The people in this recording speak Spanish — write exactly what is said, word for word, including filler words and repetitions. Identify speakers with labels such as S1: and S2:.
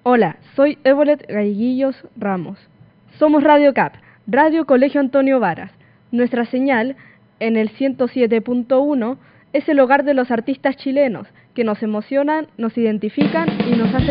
S1: Hola, soy Evolet Gaiguillos Ramos. Somos Radio Cap, Radio Colegio Antonio Varas. Nuestra señal, en el ciento siete punto uno, es el hogar de los artistas chilenos, que nos emocionan, nos identifican y nos hacen